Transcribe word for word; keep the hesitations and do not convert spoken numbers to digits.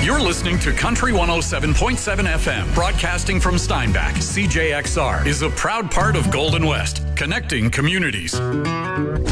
You're listening to Country one oh seven point seven F M, broadcasting from Steinbach. C J X R is a proud part of Golden West, connecting communities.